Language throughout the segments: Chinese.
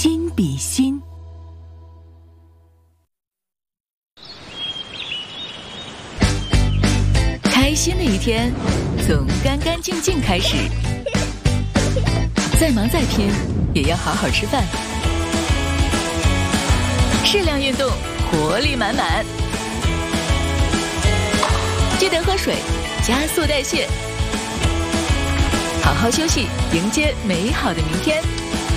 心比心。开心的一天从干干净净开始，再忙再拼也要好好吃饭，适量运动，活力满满，记得喝水，加速代谢，好好休息，迎接美好的明天。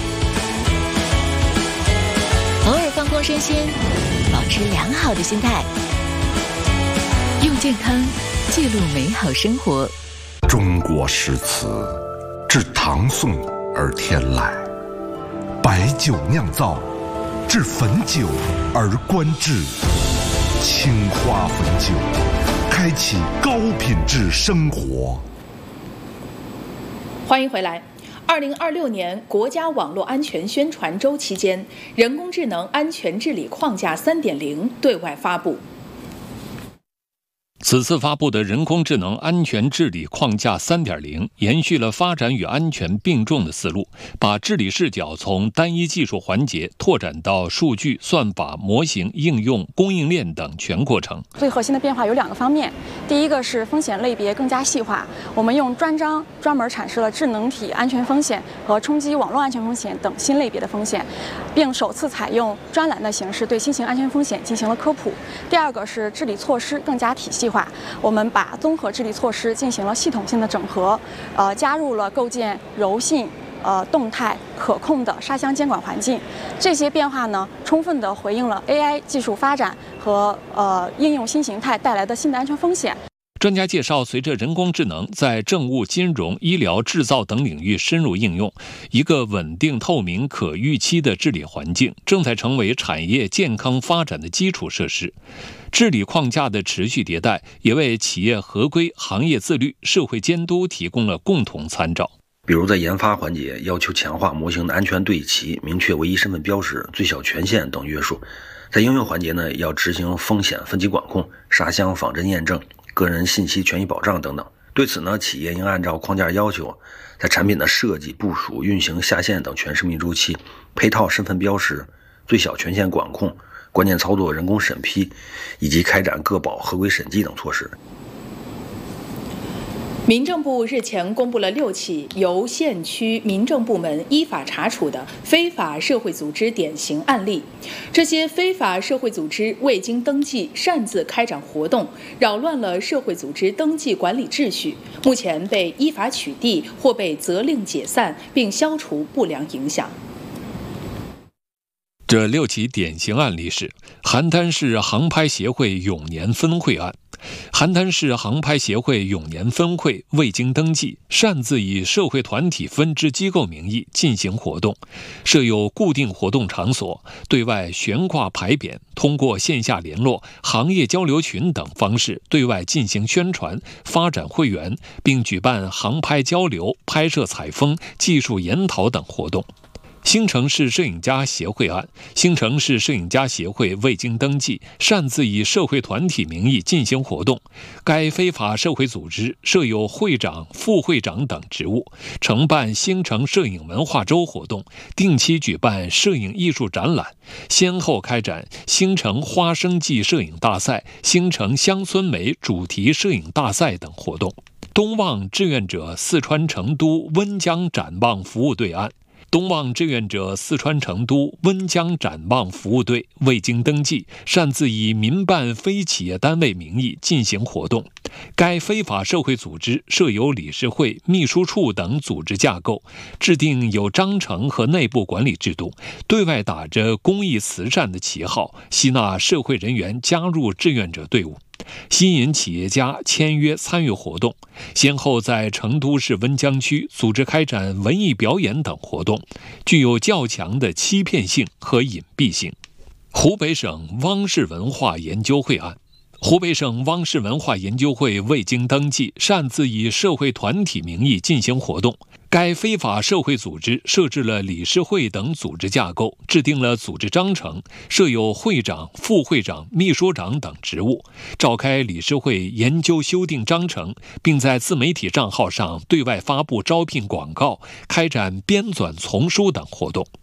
偶尔放空身心，保持良好的心态，用健康记录美好生活。 中国诗词自唐宋而天来，白酒酿造，至汾酒而观致。青花汾酒，开启高品质生活。 欢迎回来。2026年国家网络安全宣传周期间，人工智能安全治理框架 3.0 对外发布。 此次发布的人工智能安全治理框架 3.0 延续了发展与安全并重的思路，把治理视角从单一技术环节拓展到数据、算法、模型、应用、供应链等全过程。 最核心的变化有2个方面，第一个是风险类别更加细化，我们用专章专门阐释了智能体安全风险和冲击网络安全风险等新类别的风险，并首次采用专栏的形式对新型安全风险进行了科普。第2个是治理措施更加体系化，我们把综合治理措施进行了系统性的整合，加入了构建柔性、动态、可控的沙箱监管环境。这些变化呢，充分地回应了 AI 技术发展和应用新形态带来的新的安全风险。 专家介绍，随着人工智能在政务、金融、医疗、制造等领域深入应用，一个稳定、透明、可预期的治理环境正在成为产业健康发展的基础设施。治理框架的持续迭代，也为企业合规、行业自律、社会监督提供了共同参照。 比如在研发环节，要求强化模型的安全对齐，明确唯一身份标识、最小权限等约束；在应用环节呢，要执行风险分级管控、沙箱仿真验证、个人信息权益保障等等。对此呢，企业应按照框架要求，在产品的设计、部署、运行、下线等全生命周期，配套身份标识、最小权限管控、关键操作人工审批，以及开展个保合规审计等措施。 民政部日前公布了6起由县区民政部门依法查处的非法社会组织典型案例。这些非法社会组织未经登记擅自开展活动，扰乱了社会组织登记管理秩序，目前被依法取缔或被责令解散，并消除不良影响。 这6起典型案例是邯郸市航拍协会永年分会案。邯郸市航拍协会永年分会未经登记，擅自以社会团体分支机构名义进行活动，设有固定活动场所，对外悬挂牌匾，通过线下联络、行业交流群等方式对外进行宣传、发展会员，并举办航拍交流、拍摄采风、技术研讨等活动。兴城市摄影家协会案，兴城市摄影家协会未经登记，擅自以社会团体名义进行活动。该非法社会组织设有会长、副会长等职务，承办兴城摄影文化周活动，定期举办摄影艺术展览，先后开展兴城花生季摄影大赛、兴城乡村美主题摄影大赛等活动。东望志愿者四川成都温江展望服务队案，东望志愿者四川成都温江展望服务队未经登记，擅自以民办非企业单位名义进行活动。该非法社会组织设有理事会、秘书处等组织架构，制定有章程和内部管理制度，对外打着公益慈善的旗号，吸纳社会人员加入志愿者队伍，吸引企业家签约参与活动，先后在成都市温江区组织开展文艺表演等活动，具有较强的欺骗性和隐蔽性。湖北省汪氏文化研究会案，湖北省汪氏文化研究会未经登记，擅自以社会团体名义进行活动。该非法社会组织设置了理事会等组织架构，制定了组织章程，设有会长、副会长、秘书长等职务，召开理事会研究修订章程，并在自媒体账号上对外发布招聘广告，开展编纂丛书等活动。